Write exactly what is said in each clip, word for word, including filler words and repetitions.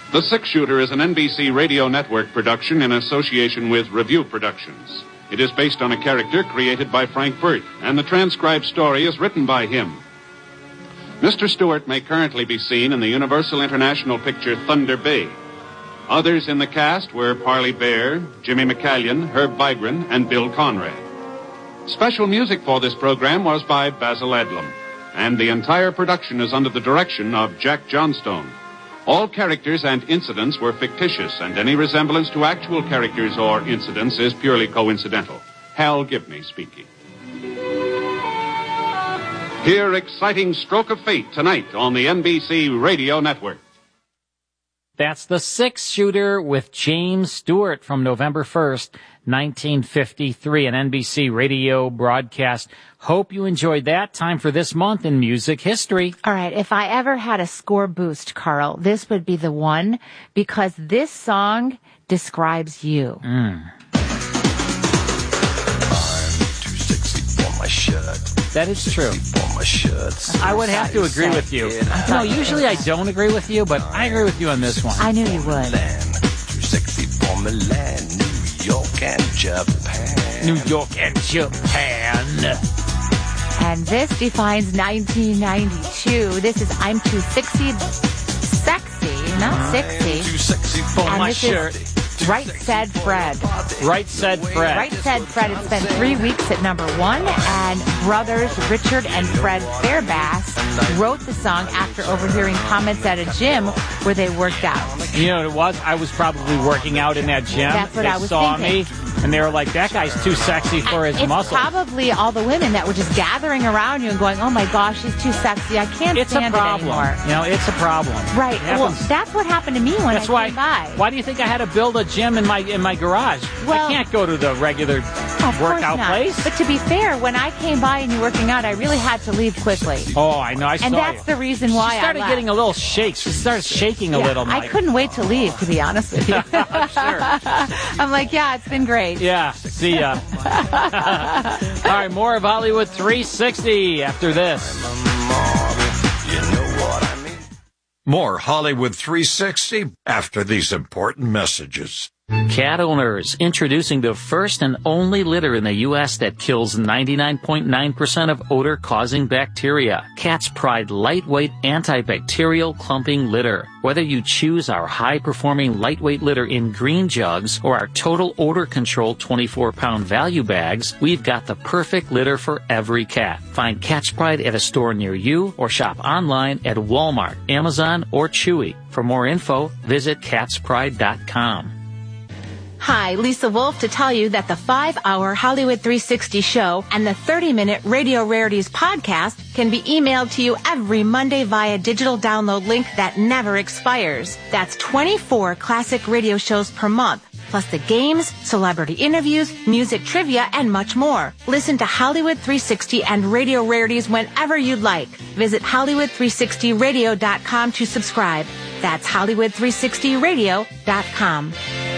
The Six Shooter is an N B C Radio Network production in association with Review Productions. It is based on a character created by Frank Burt, and the transcribed story is written by him. Mister Stewart may currently be seen in the Universal International picture Thunder Bay. Others in the cast were Parley Bear, Jimmy McCallion, Herb Vigran, and Bill Conrad. Special music for this program was by Basil Adlam, and the entire production is under the direction of Jack Johnstone. All characters and incidents were fictitious, and any resemblance to actual characters or incidents is purely coincidental. Hal Gibney speaking. Hear Exciting Stroke of Fate tonight on the N B C Radio Network. That's The Six Shooter with James Stewart from November first, nineteen fifty-three, an N B C radio broadcast. Hope you enjoyed that. Time for this month in music history. All right, if I ever had a score boost, Carl, this would be the one, because this song describes you. Mm. I'm too sexy for my shirt. That is true. For my shirts. I would have to agree with you. No, usually I don't agree with you, but I agree with you on this one. I knew you would. Too sexy for Milan, New York and Japan. New York and Japan. And this defines nineteen ninety-two. This is I'm Too Sexy, Sexy, not sexy. Too sexy for and my this shirt. Is Right Said Fred. Right Said Fred. Right Said Fred. It's been three weeks at number one, and brothers Richard and Fred Fairbass wrote the song after overhearing comments at a gym where they worked out. You know what it was? I was probably working out in that gym. That's what they I was saw thinking. me, and they were like, that guy's too sexy for his it's muscles. It's probably all the women that were just gathering around you and going, oh my gosh, she's too sexy. I can't it's stand a problem. it anymore. You know, it's a problem. Right. Well, that's what happened to me when that's I why, came by. Why do you think I had to build a gym in my in my garage? Well, I can't go to the regular of workout not. place. But to be fair, when I came by and you were working out, I really had to leave quickly. Oh, I know. I and saw And that's you. the reason why she started I left. getting a little shake. She started shaking a yeah, little. Mike. I couldn't wait to leave, to be honest with you. I'm sure. I'm like, yeah, it's been great. Yeah, see ya. All right, more of Hollywood three sixty after this. You know what I mean? More Hollywood three sixty after these important messages. Cat owners, introducing the first and only litter in the U S that kills ninety-nine point nine percent of odor-causing bacteria. Cat's Pride lightweight antibacterial clumping litter. Whether you choose our high-performing lightweight litter in green jugs or our total odor control twenty-four pound value bags, we've got the perfect litter for every cat. Find Cat's Pride at a store near you or shop online at Walmart, Amazon, or Chewy. For more info, visit cats pride dot com. Hi, Lisa Wolf to tell you that the five hour Hollywood three sixty show and the thirty minute Radio Rarities podcast can be emailed to you every Monday via digital download link that never expires. That's twenty-four classic radio shows per month, plus the games, celebrity interviews, music trivia, and much more. Listen to Hollywood three sixty and Radio Rarities whenever you'd like. Visit Hollywood three sixty radio dot com to subscribe. That's Hollywood three sixty radio dot com.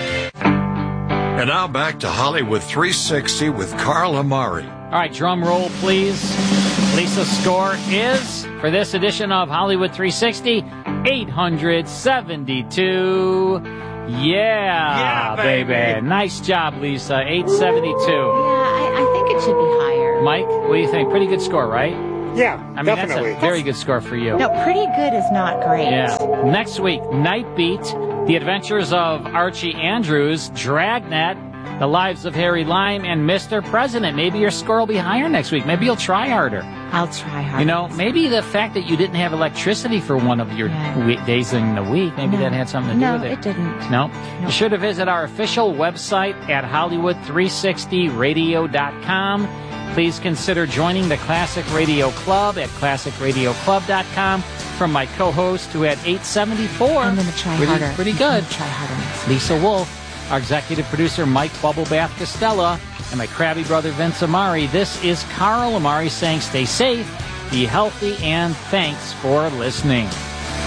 And now back to Hollywood three sixty with Carl Amari. All right, drum roll, please. Lisa's score is, for this edition of Hollywood three sixty, eight hundred seventy-two. Yeah, yeah baby. baby. Nice job, Lisa. eight seventy-two. Yeah, I, I think it should be higher. Mike, what do you think? Pretty good score, right? Yeah, I mean, definitely. That's a very good score for you. No, pretty good is not great. Yeah. Next week, Night Beat, The Adventures of Archie Andrews, Dragnet, The Lives of Harry Lime, and Mister President. Maybe your score will be higher next week. Maybe you'll try harder. I'll try harder. You know, maybe the fact that you didn't have electricity for one of your yeah. week days in the week, maybe no. that had something to no, do with it. No, it didn't. No? no? Be sure to visit our official website at Hollywood three sixty radio dot com. Please consider joining the Classic Radio Club at classic radio club dot com. From my co-host, who had eight seventy-four. I'm going to try pretty, harder. Pretty good. Try harder. Lisa Wolf, our executive producer, Mike Bubblebath Costello, and my crabby brother, Vince Amari. This is Carl Amari saying stay safe, be healthy, and thanks for listening.